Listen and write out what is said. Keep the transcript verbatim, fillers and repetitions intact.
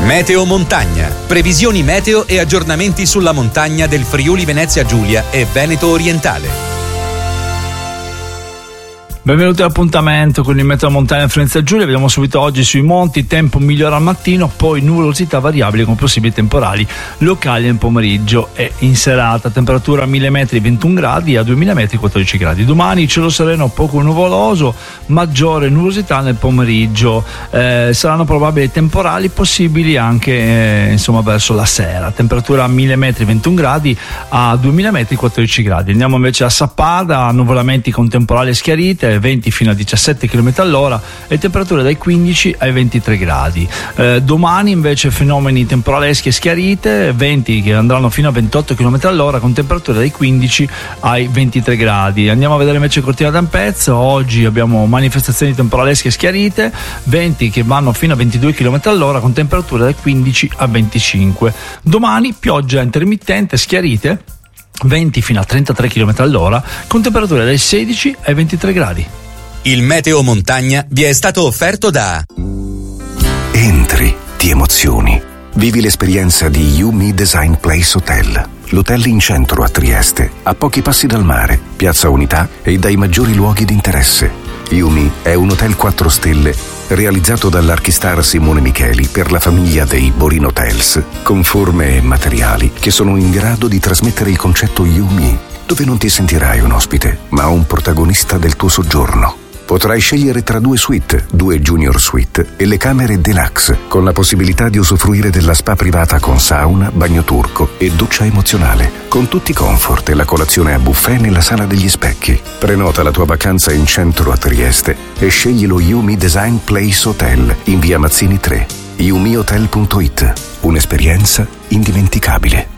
Meteo Montagna. Previsioni meteo e aggiornamenti sulla montagna del Friuli Venezia Giulia e Veneto Orientale. Benvenuti all'appuntamento con il Meteo Montagna Venezia Giulia. Vediamo subito oggi sui monti, tempo migliore al mattino, poi nuvolosità variabile con possibili temporali locali nel pomeriggio e in serata. Temperatura a mille metri ventuno gradi, a duemila metri quattordici gradi. Domani cielo sereno poco nuvoloso, maggiore nuvolosità nel pomeriggio. Eh, saranno probabili temporali possibili anche eh, insomma verso la sera. Temperatura a mille metri ventuno gradi, a duemila metri quattordici gradi. Andiamo invece a Sappada, nuvolamenti con temporali schiarite, venti fino a diciassette chilometri all'ora e temperature dai quindici ai ventitré gradi. Eh, domani invece fenomeni temporaleschi e schiarite, venti che andranno fino a ventotto chilometri all'ora con temperature dai quindici ai ventitré gradi. Andiamo a vedere invece Cortina d'Ampezzo. Oggi abbiamo manifestazioni temporalesche e schiarite, venti che vanno fino a ventidue chilometri all'ora con temperature dai quindici a venticinque. Domani pioggia intermittente, schiarite, venti fino a trentatré chilometri all'ora con temperature dai sedici ai ventitré gradi. Il Meteo Montagna vi è stato offerto da Entri, ti emozioni. Vivi l'esperienza di Yumi Design Place Hotel. L'hotel in centro a Trieste, a pochi passi dal mare, Piazza Unità e dai maggiori luoghi di interesse. Yumi è un hotel quattro stelle realizzato dall'archistar Simone Micheli per la famiglia dei Borin Hotels, con forme e materiali che sono in grado di trasmettere il concetto Yumi, dove non ti sentirai un ospite, ma un protagonista del tuo soggiorno. Potrai scegliere tra due suite, due junior suite e le camere deluxe, con la possibilità di usufruire della spa privata con sauna, bagno turco e doccia emozionale, con tutti i comfort e la colazione a buffet nella sala degli specchi. Prenota la tua vacanza in centro a Trieste e scegli lo Yumi Design Place Hotel in via Mazzini tre. yumi hotel punto it. Un'esperienza indimenticabile.